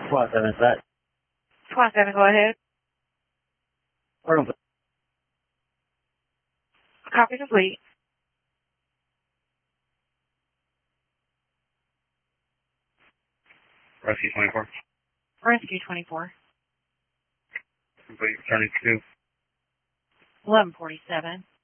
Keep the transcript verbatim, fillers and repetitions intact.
SWAT seven, is that? SWAT seven, go ahead. Pardon. Copy complete. Rescue twenty-four. Rescue twenty-four. Complete, returning to eleven forty-seven.